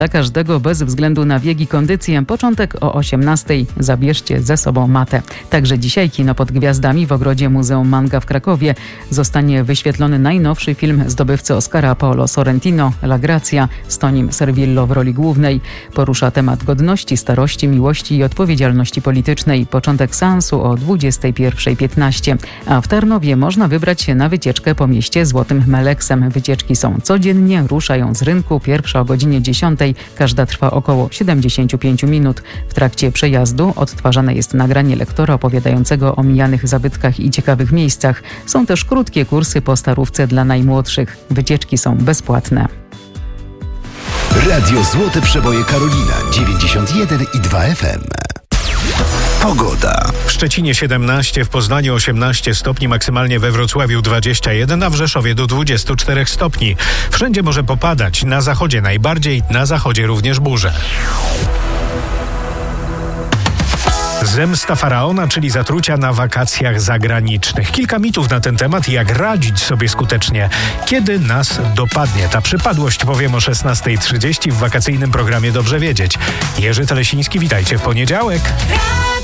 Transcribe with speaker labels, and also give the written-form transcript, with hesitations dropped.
Speaker 1: Dla każdego bez względu na wiek i kondycję. Początek o 18:00. Zabierzcie ze sobą matę. Także dzisiaj kino pod gwiazdami w ogrodzie Muzeum Manga w Krakowie zostanie wyświetlony najnowszy film zdobywcy Oscara Paolo Sorrentino, La Grazia, z Tonim Servillo w roli głównej. Porusza temat godności, starości, miłości i odpowiedzialności politycznej. Początek seansu o 21:15. A w Tarnowie można wybrać się na wycieczkę po mieście Złotym Meleksem. Wycieczki są codziennie, ruszają z rynku. Pierwsza o godzinie 10:00. Każda trwa około 75 minut. W trakcie przejazdu odtwarzane jest nagranie lektora opowiadającego o mijanych zabytkach i ciekawych miejscach. Są też krótkie kursy po starówce dla najmłodszych. Wycieczki są bezpłatne.
Speaker 2: Radio Złote Przeboje Karolina 91,2 FM. Pogoda.
Speaker 3: W Szczecinie 17, w Poznaniu 18 stopni, maksymalnie we Wrocławiu 21, a w Rzeszowie do 24 stopni. Wszędzie może popadać, na zachodzie najbardziej, na zachodzie również burze. Zemsta faraona, czyli zatrucia na wakacjach zagranicznych. Kilka mitów na ten temat i jak radzić sobie skutecznie, kiedy nas dopadnie ta przypadłość, powiem o 16:30 w wakacyjnym programie Dobrze Wiedzieć. Jerzy Telesiński, witajcie w poniedziałek.